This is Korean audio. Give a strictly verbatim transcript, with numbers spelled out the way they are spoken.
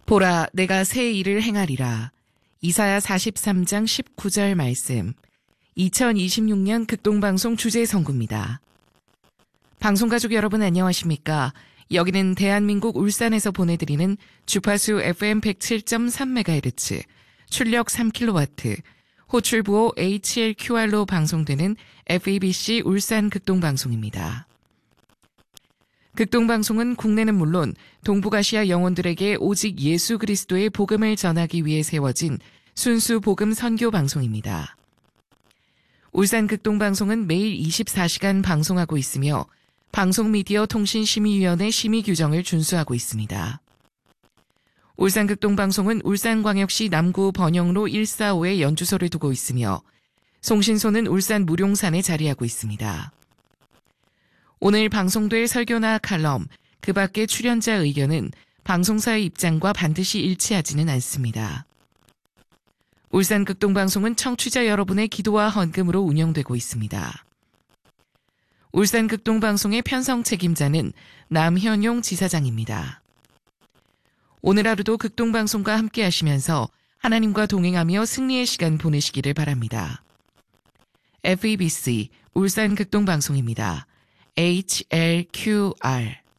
보라, 내가 새 일을 행하리라. 이사야 사십삼 장 십구 절 말씀. 이천이십육 년 극동방송 주제 선구입니다. 방송가족 여러분 안녕하십니까? 여기는 대한민국 울산에서 보내드리는 주파수 에프엠 백칠 점 삼 메가헤르츠, 출력 삼 킬로와트, 호출부호 에이치엘큐알로 방송되는 에프이비씨 울산 극동방송입니다. 극동방송은 국내는 물론 동북아시아 영혼들에게 오직 예수 그리스도의 복음을 전하기 위해 세워진 순수 복음 선교 방송입니다. 울산 극동방송은 매일 이십사 시간 방송하고 있으며 방송미디어통신심의위원회 심의 규정을 준수하고 있습니다. 울산 극동방송은 울산광역시 남구 번영로 백사십오에 연주소를 두고 있으며 송신소는 울산 무룡산에 자리하고 있습니다. 오늘 방송될 설교나 칼럼, 그 밖의 출연자 의견은 방송사의 입장과 반드시 일치하지는 않습니다. 울산 극동방송은 청취자 여러분의 기도와 헌금으로 운영되고 있습니다. 울산 극동방송의 편성 책임자는 남현용 지사장입니다. 오늘 하루도 극동방송과 함께 하시면서 하나님과 동행하며 승리의 시간 보내시기를 바랍니다. 에프이비씨 울산 극동방송입니다. 에이치엘큐알